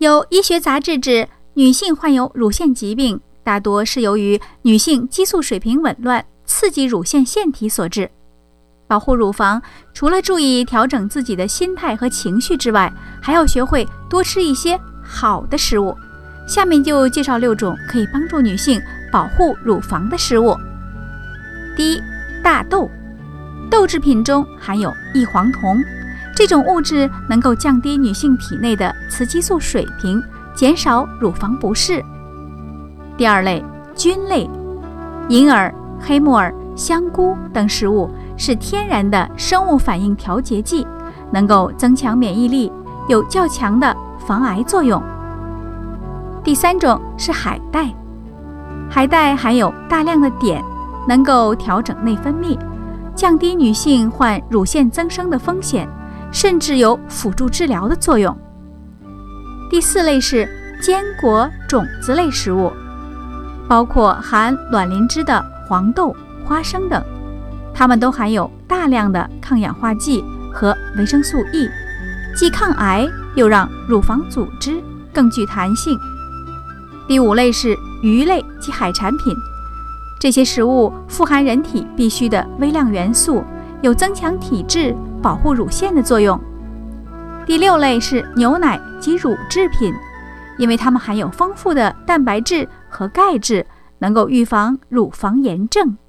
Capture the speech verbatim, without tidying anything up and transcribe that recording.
有医学杂志指，女性患有乳腺疾病，大多是由于女性激素水平紊乱，刺激乳腺腺体所致。保护乳房，除了注意调整自己的心态和情绪之外，还要学会多吃一些好的食物。下面就介绍六种可以帮助女性保护乳房的食物。第一，大豆。豆制品中含有异黄酮，这种物质能够降低女性体内的雌激素水平，减少乳房不适。第二类，菌类。银耳、黑木耳、香菇等食物是天然的生物反应调节剂，能够增强免疫力，有较强的防癌作用。第三种是海带。海带含有大量的碘，能够调整内分泌，降低女性患乳腺增生的风险，甚至有辅助治疗的作用。第四类是坚果种子类食物，包括含卵磷脂的黄豆、花生等，它们都含有大量的抗氧化剂和维生素 E， 既抗癌又让乳房组织更具弹性。第五类是鱼类及海产品，这些食物富含人体必需的微量元素，有增强体质、保护乳腺的作用。第六类是牛奶及乳制品，因为它们含有丰富的蛋白质和钙质，能够预防乳房炎症。